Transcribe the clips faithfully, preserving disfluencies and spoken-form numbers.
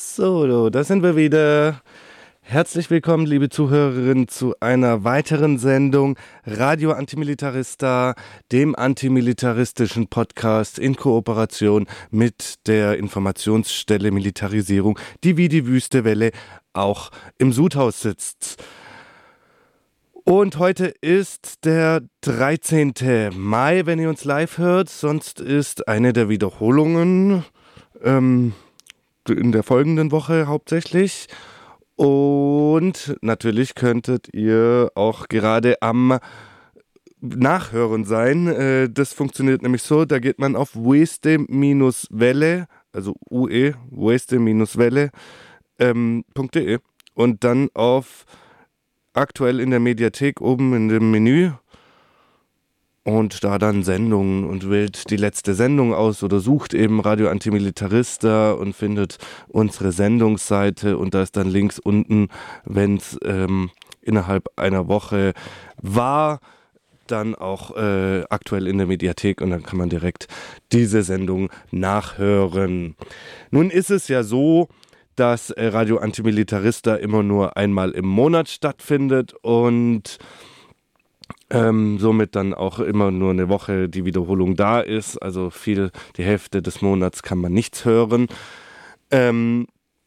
So, da sind wir wieder. Herzlich willkommen, liebe Zuhörerinnen, zu einer weiteren Sendung Radio Antimilitarista, dem antimilitaristischen Podcast in Kooperation mit der Informationsstelle Militarisierung, die wie die Wüste Welle auch im Sudhaus sitzt. Und heute ist der dreizehnten Mai, wenn ihr uns live hört. Sonst ist eine der Wiederholungen ähm, in der folgenden Woche hauptsächlich. Und natürlich könntet ihr auch gerade am Nachhören sein. Das funktioniert nämlich so, da geht man auf weste-welle, also ue, weste-welle ähm, .de und dann auf aktuell in der Mediathek oben in dem Menü und da dann Sendungen und wählt die letzte Sendung aus oder sucht eben Radio Antimilitarista und findet unsere Sendungsseite und da ist dann links unten, wenn es ähm, innerhalb einer Woche war, dann auch äh, aktuell in der Mediathek und dann kann man direkt diese Sendung nachhören. Nun ist es ja so, dass äh, Radio Antimilitarista immer nur einmal im Monat stattfindet und Ähm, somit dann auch immer nur eine Woche die Wiederholung da ist, also viel, die Hälfte des Monats kann man nichts hören. Ähm,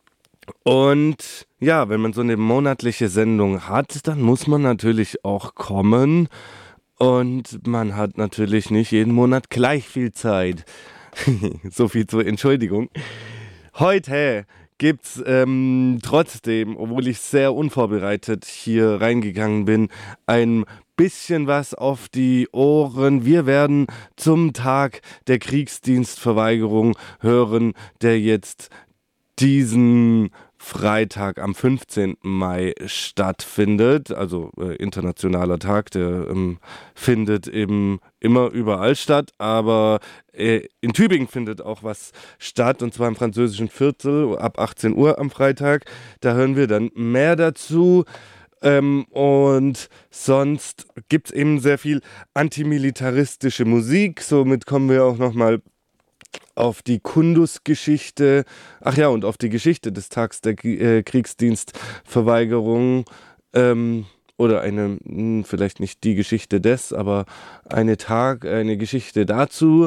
und ja, wenn man so eine monatliche Sendung hat, dann muss man natürlich auch kommen und man hat natürlich nicht jeden Monat gleich viel Zeit. So viel zur Entschuldigung. Heute gibt's ähm, trotzdem, obwohl ich sehr unvorbereitet hier reingegangen bin, ein bisschen was auf die Ohren. Wir werden zum Tag der Kriegsdienstverweigerung hören, der jetzt diesen Freitag am fünfzehnten Mai stattfindet, also äh, internationaler Tag, der ähm, findet eben immer überall statt, aber äh, in Tübingen findet auch was statt, und zwar im französischen Viertel ab achtzehn Uhr am Freitag. Da hören wir dann mehr dazu. Ähm, und sonst gibt es eben sehr viel antimilitaristische Musik, somit kommen wir auch nochmal auf die Kundus-Geschichte, ach ja, und auf die Geschichte des Tags der äh, Kriegsdienstverweigerung, ähm, oder eine, mh, vielleicht nicht die Geschichte des, aber eine Tag, eine Geschichte dazu,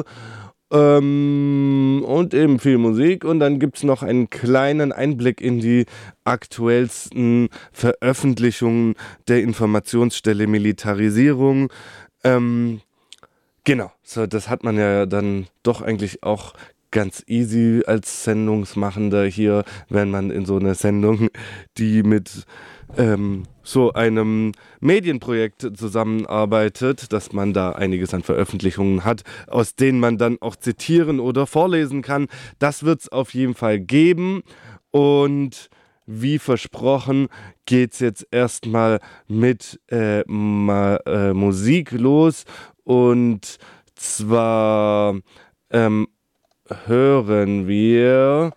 ähm, und eben viel Musik. Und dann gibt es noch einen kleinen Einblick in die aktuellsten Veröffentlichungen der Informationsstelle Militarisierung, ähm, Genau, so, das hat man ja dann doch eigentlich auch ganz easy als Sendungsmachender hier, wenn man in so einer Sendung, die mit ähm, so einem Medienprojekt zusammenarbeitet, dass man da einiges an Veröffentlichungen hat, aus denen man dann auch zitieren oder vorlesen kann. Das wird es auf jeden Fall geben und wie versprochen geht's jetzt erstmal mit äh, ma, äh, Musik los. Und zwar ähm, hören wir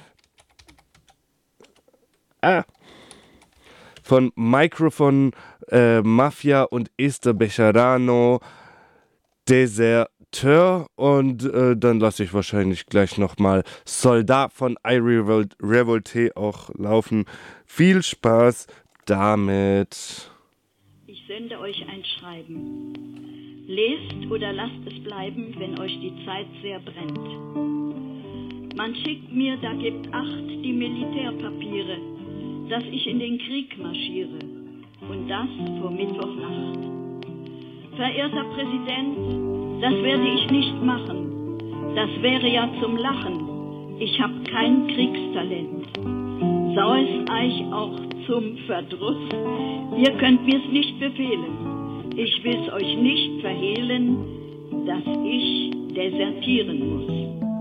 ah, von Microphone äh, Mafia und Esther Bejarano Deserteur, und äh, dann lasse ich wahrscheinlich gleich nochmal Soldat von I Revolt, Revolte auch laufen. Viel Spaß damit. Ich sende euch ein Schreiben. Lest oder lasst es bleiben, wenn euch die Zeit sehr brennt. Man schickt mir, da gibt acht, die Militärpapiere, dass ich in den Krieg marschiere, und das vor Mittwochnacht. Verehrter Präsident, das werde ich nicht machen. Das wäre ja zum Lachen. Ich habe kein Kriegstalent. Sau es euch auch zum Verdruss. Ihr könnt mir's nicht befehlen. Ich will's euch nicht verhehlen, dass ich desertieren muss.